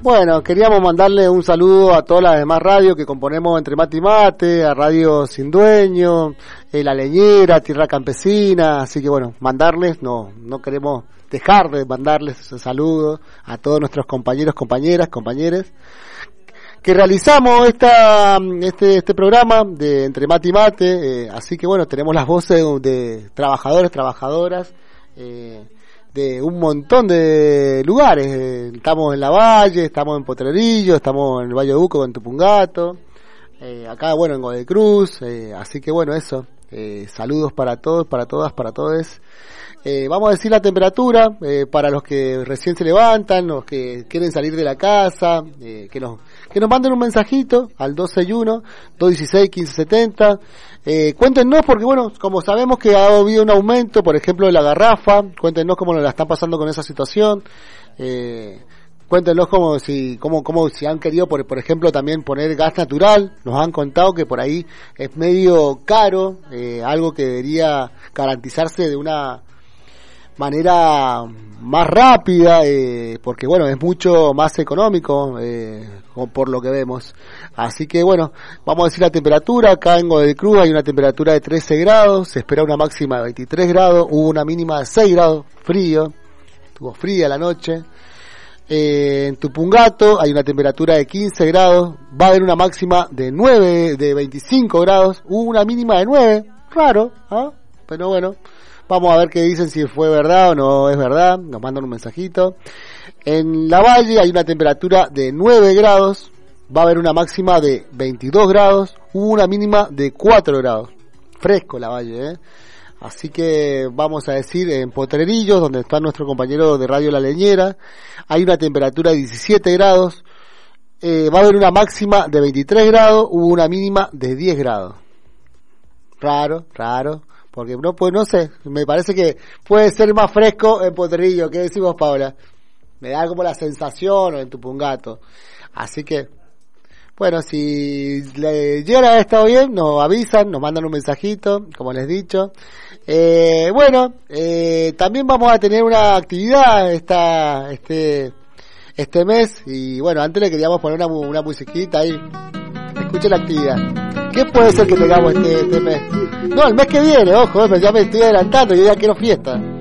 Bueno, queríamos mandarle un saludo a todas las demás radios que componemos Entre Mate y Mate, a Radio Sin Dueño, La Leñera, Tierra Campesina, así que bueno, mandarles, no queremos dejar de mandarles ese saludo a todos nuestros compañeros, compañeras, compañeres, que realizamos este programa de Entre Mate y Mate, así que bueno, tenemos las voces de trabajadores, trabajadoras, de un montón de lugares, estamos en La Valle, estamos en Potrerillo, estamos en el Valle de Uco, en Tupungato, acá bueno en Godecruz, así que bueno eso, saludos para todos, para todas, para todos. Vamos a decir la temperatura para los que recién se levantan, los que quieren salir de la casa, que nos manden un mensajito al 261-216-1570. Cuéntenos, porque bueno, como sabemos que ha habido un aumento, por ejemplo, de la garrafa, cuéntenos cómo la están pasando con esa situación. Cuéntenos cómo si han querido, por ejemplo, también poner gas natural. Nos han contado que por ahí es medio caro, algo que debería garantizarse de una manera más rápida, porque bueno, es mucho más económico, por lo que vemos. Así que bueno, vamos a decir la temperatura. Acá en Godecruz hay una temperatura de 13 grados, se espera una máxima de 23 grados, hubo una mínima de 6 grados, frío, estuvo fría la noche. En Tupungato hay una temperatura de 15 grados, va a haber una máxima de 25 grados, hubo una mínima de 9, raro, pero bueno, vamos a ver qué dicen, si fue verdad o no es verdad, nos mandan un mensajito. En La Valle hay una temperatura de 9 grados, va a haber una máxima de 22 grados, hubo una mínima de 4 grados, fresco La Valle, Así que vamos a decir en Potrerillos, donde está nuestro compañero de Radio La Leñera, hay una temperatura de 17 grados, va a haber una máxima de 23 grados, hubo una mínima de 10 grados. Raro, porque no sé, me parece que puede ser más fresco en Potrerillo. ¿Qué decimos, Paula? Me da como la sensación, o en Tupungato. Así que, bueno, si le llega a estado bien, nos avisan, nos mandan un mensajito, como les he dicho. También vamos a tener una actividad este mes, y bueno, antes le queríamos poner una musiquita ahí. Escuchen la actividad. ¿Qué puede ser que tengamos este mes? No, el mes que viene, ojo, ya me estoy adelantando, yo ya quiero fiesta.